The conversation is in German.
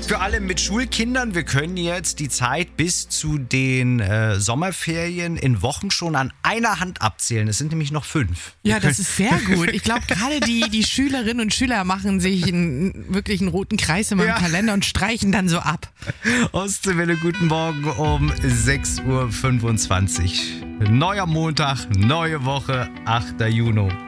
Für alle mit Schulkindern, wir können jetzt die Zeit bis zu den Sommerferien in Wochen schon an einer Hand abzählen. Es sind nämlich noch 5. Ja, das ist sehr gut. Ich glaube, gerade die Schülerinnen und Schüler machen sich wirklich einen roten Kreis in meinem Kalender und streichen dann so ab. Ostseewelle, guten Morgen um 6.25 Uhr. Neuer Montag, neue Woche, 8. Juni.